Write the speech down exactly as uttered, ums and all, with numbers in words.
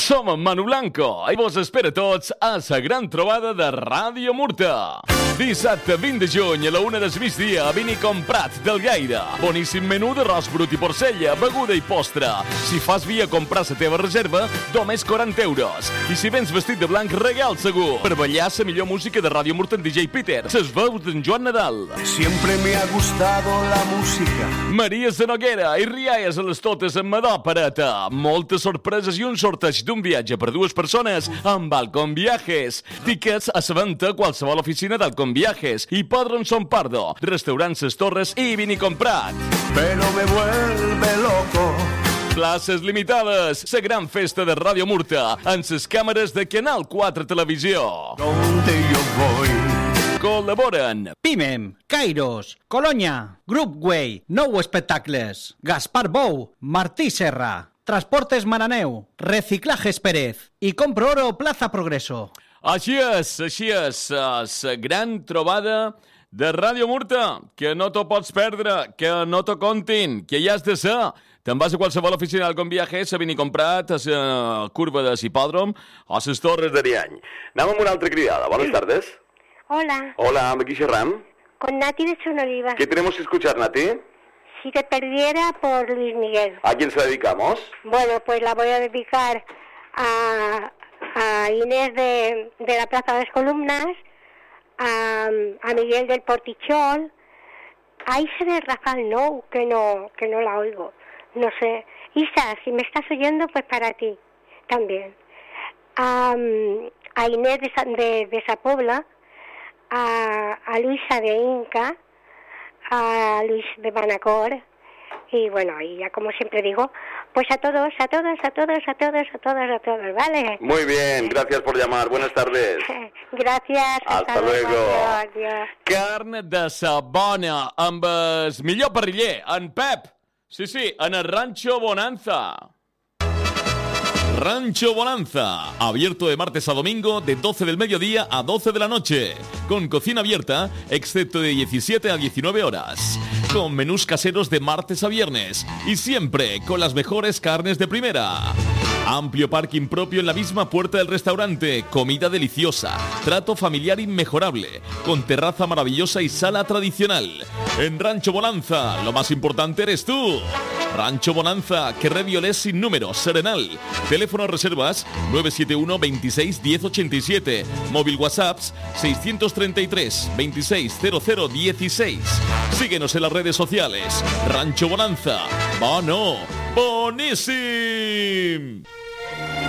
Som en Manu Blanco i vos espera tots a la gran trobada de Ràdio Murta. Dissabte vint de juny a la una del migdia, vini comprat del Gaire. Boníssim menú d'arròs brut i porcella, beguda i postre. Si fas via comprar la teva reserva, només quaranta euros. I si vens vestit de blanc, regal segur. Per ballar la millor música de Ràdio Murta en D J Peter. Ses veus d'en Joan Nadal. Siempre me ha gustado la música. Maries de Noguera i rialles a les totes amb Madó Pareta. Moltes sorpreses i un sorteig d'un viatge per dues persones amb Balcón Viajes. Tickets a la venda a qualsevol oficina d'Alcón Viajes. Hipòdrom Son Pardo, restaurants Ses Torres i vini comprat. Pero me vuelve loco. Places limitades. La gran festa de Ràdio Murta en ses càmeres de Canal quatre Televisió. Donde yo voy. Col·laboren Pimem, Kairos, Colonya, Grup Way, Nou Espectacles, Gaspar Bou, Martí Serra, Transportes Maraneu, Reciclajes Pérez i Compro Oro Plaza Progreso. Així és, així és, la gran trobada de Ràdio Murta, que no t'ho pots perdre, que no t'ho contin, que ja has de ser. Te'n vas a qualsevol oficina d'Alcón Viajes a venir comprat a la curva de Hipòdrom o a les Torres d'Ariany. Anem amb una altra cridada. Buenas tardes. Hola, Hola, ¿amb qui xerram? con Nati de Sonoliva. ¿Qué tenemos que escuchar, Nati? Si te perdiera por Luis Miguel. ¿A quién se la dedicamos? Bueno, pues la voy a dedicar a, a Inés de, de la Plaza de las Columnas, a, a Miguel del Portichol, a Isa de Rafael Nou, que no, que no la oigo. No sé. Isa, si me estás oyendo, pues para ti también. A, a Inés de, Sa- de, de Sapobla, a, a Luisa de Inca, a Luis de Manacor, y bueno, y ya como siempre digo, pues a todos, a todos, a todos, a todos, a todos, a todos, ¿vale? Muy bien, gracias por llamar. Buenas tardes. Gracias. Hasta luego. Adiós, adiós. Carn de sa bona amb el millor parriller, en Pep. Sí, sí, en el Rancho Bonanza. Rancho Bonanza, abierto de martes a domingo de doce del mediodía a doce de la noche, con cocina abierta, excepto de diecisiete a diecinueve horas, con menús caseros de martes a viernes y siempre con las mejores carnes de primera. Amplio parking propio en la misma puerta del restaurante, comida deliciosa, trato familiar inmejorable, con terraza maravillosa y sala tradicional. En Rancho Bonanza, lo más importante eres tú. Rancho Bonanza, Carrer Violés sin número, Serenal. Teléfono reservas nueve siete uno, veintiséis, diez ochenta y siete. Móvil WhatsApps seiscientos treinta y tres, veintiséis, cero cero dieciséis. Síguenos en las redes sociales. Rancho Bonanza. ¡Bono! ¡Boníssim!